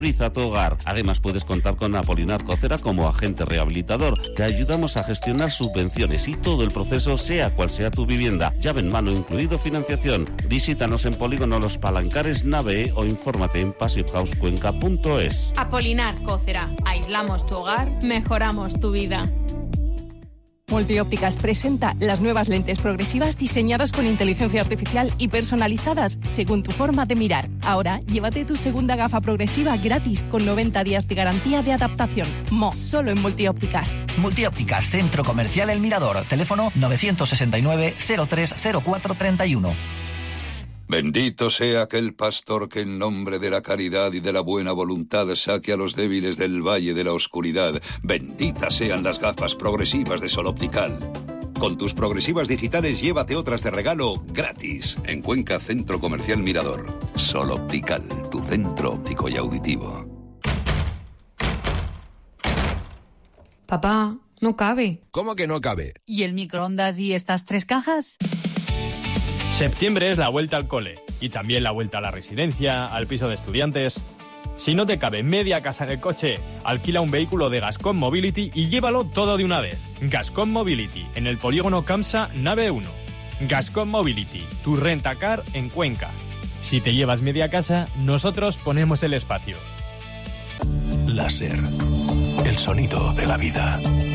Prioriza tu hogar. Además, puedes contar con Apolinar Cocera como agente rehabilitador. Te ayudamos a gestionar subvenciones y todo el proceso, sea cual sea tu vivienda. Llave en mano, incluido financiación. Visítanos en Polígono Los Palancares, Nave E, o infórmate en passivehousecuenca.es. Apolinar Cocera. Aislamos tu hogar, mejoramos tu vida. Multiópticas presenta las nuevas lentes progresivas diseñadas con inteligencia artificial y personalizadas según tu forma de mirar. Ahora, llévate tu segunda gafa progresiva gratis con 90 días de garantía de adaptación. Solo en Multiópticas. Multiópticas, Centro Comercial El Mirador. Teléfono 969 030431. Bendito sea aquel pastor que en nombre de la caridad y de la buena voluntad saque a los débiles del valle de la oscuridad. Benditas sean las gafas progresivas de Sol Optical. Con tus progresivas digitales llévate otras de regalo gratis. En Cuenca, Centro Comercial Mirador. Sol Optical, tu centro óptico y auditivo. Papá, no cabe. ¿Cómo que no cabe? ¿Y el microondas y estas 3 cajas? Septiembre es la vuelta al cole y también la vuelta a la residencia, al piso de estudiantes. Si no te cabe media casa en el coche, alquila un vehículo de Gascom Mobility y llévalo todo de una vez. Gascom Mobility, en el polígono Camsa, Nave 1. Gascom Mobility, tu rentacar en Cuenca. Si te llevas media casa, nosotros ponemos el espacio. Láser, el sonido de la vida.